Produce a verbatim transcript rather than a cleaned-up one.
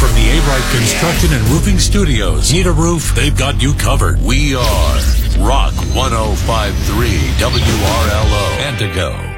from the A-Right Construction and Roofing Studios. Need a roof? They've got you covered. We are Rock one oh five point three W R L O Antigo.